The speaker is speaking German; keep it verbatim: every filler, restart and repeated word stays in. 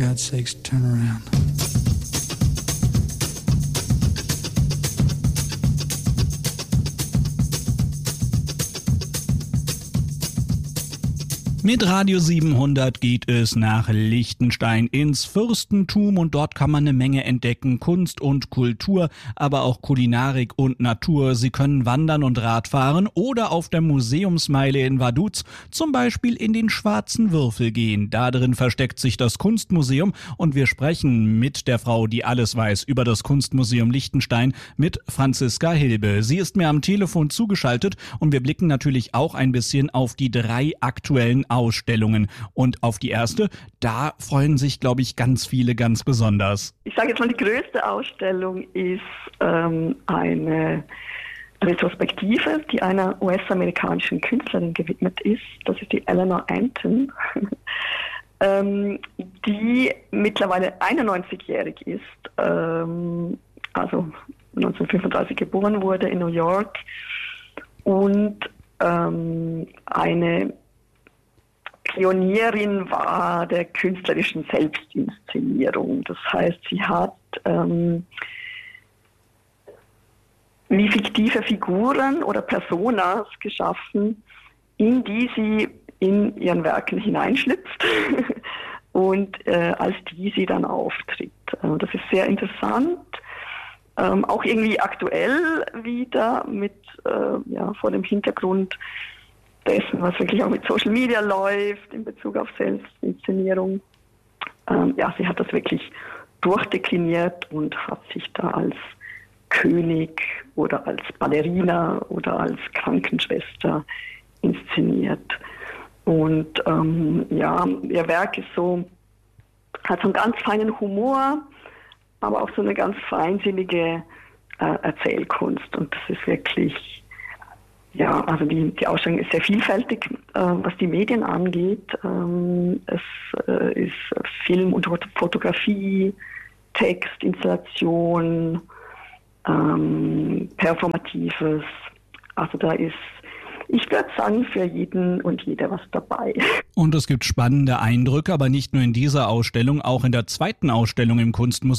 God's sakes, turn around. Mit Radio siebenhundert geht es nach Liechtenstein ins Fürstentum und dort kann man eine Menge entdecken, Kunst und Kultur, aber auch Kulinarik und Natur. Sie können wandern und Radfahren oder auf der Museumsmeile in Vaduz zum Beispiel in den Schwarzen Würfel gehen. Da drin versteckt sich das Kunstmuseum und wir sprechen mit der Frau, die alles weiß über das Kunstmuseum Liechtenstein, mit Franziska Hilbe. Sie ist mir am Telefon zugeschaltet und wir blicken natürlich auch ein bisschen auf die drei aktuellen Ausstellungen. Und auf die erste, da freuen sich, glaube ich, ganz viele ganz besonders. Ich sage jetzt mal, die größte Ausstellung ist ähm, eine Retrospektive, die einer U S-amerikanischen Künstlerin gewidmet ist. Das ist die Eleanor Antin, ähm, die mittlerweile einundneunzigjährig ist, ähm, also neunzehnhundertfünfunddreißig geboren wurde in New York und ähm, eine Pionierin war der künstlerischen Selbstinszenierung. Das heißt, sie hat ähm, wie fiktive Figuren oder Personas geschaffen, in die sie in ihren Werken hineinschlüpft und äh, als die sie dann auftritt. Äh, das ist sehr interessant, ähm, auch irgendwie aktuell wieder mit äh, ja, vor dem Hintergrund dessen, was wirklich auch mit Social Media läuft in Bezug auf Selbstinszenierung. Ähm, ja, sie hat das wirklich durchdekliniert und hat sich da als König oder als Ballerina oder als Krankenschwester inszeniert. Und ähm, ja, ihr Werk ist so, hat so einen ganz feinen Humor, aber auch so eine ganz feinsinnige äh, Erzählkunst. Und das ist wirklich, ja, also die, die Ausstellung ist sehr vielfältig, äh, was die Medien angeht. Ähm, es äh, ist Film und Fotografie, Text, Installation, ähm, Performatives. Also da ist, ich würde sagen, für jeden und jede was dabei. Und es gibt spannende Eindrücke, aber nicht nur in dieser Ausstellung, auch in der zweiten Ausstellung im Kunstmuseum